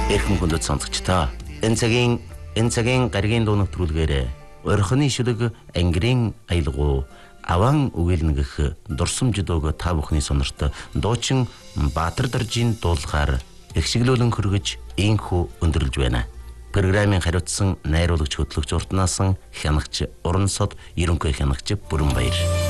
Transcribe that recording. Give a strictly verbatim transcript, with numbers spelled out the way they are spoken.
Эрхэм хүндэт сонсогчдоо энэ цагийн энэ цагийн гаригийн дуу нэвтрүүлгээр орхины шүлэг ангирын аялгуу аван үгэлнэгэх дурсамжид өгө та бүхний сонорт дуучин Баатар Даржийн дуулахаар ихшиглүүлэн хөргөж инхүү өндөрлж байна. Программын хариуцсан найруулагч хөтлөгч уртнаасан хянагч Уран сод ерөнхий хянагч Бүрэн Баяр.